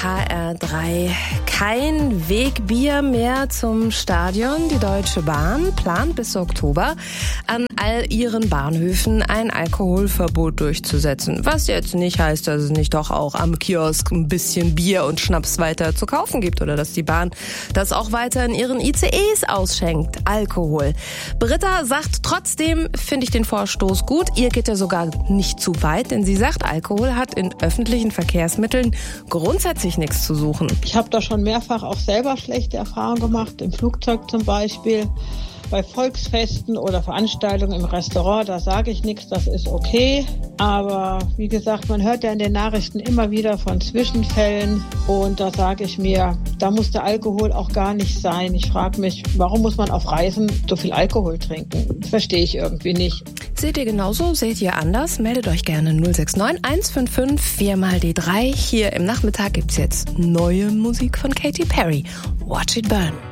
HR3. Kein Wegbier mehr zum Stadion. Die Deutsche Bahn plant bis Oktober an all ihren Bahnhöfen ein Alkoholverbot durchzusetzen. Was jetzt nicht heißt, dass es nicht doch auch am Kiosk ein bisschen Bier und Schnaps weiter zu kaufen gibt oder dass die Bahn das auch weiter in ihren ICEs ausschenkt. Alkohol. Britta sagt trotzdem, finde ich den Vorstoß gut. Ihr geht er sogar nicht zu weit, denn sie sagt, Alkohol hat in öffentlichen Verkehrsmitteln grundsätzlich nichts zu suchen. Ich habe da schon mehrfach auch selber schlechte Erfahrungen gemacht, im Flugzeug zum Beispiel. Bei Volksfesten oder Veranstaltungen im Restaurant, da sage ich nichts, das ist okay. Aber wie gesagt, man hört ja in den Nachrichten immer wieder von Zwischenfällen. Und da sage ich mir, da muss der Alkohol auch gar nicht sein. Ich frage mich, warum muss man auf Reisen so viel Alkohol trinken? Das verstehe ich irgendwie nicht. Seht ihr genauso? Seht ihr anders? Meldet euch gerne 069 155 4x3. Hier im Nachmittag gibt's jetzt neue Musik von Katy Perry. Watch It Burn.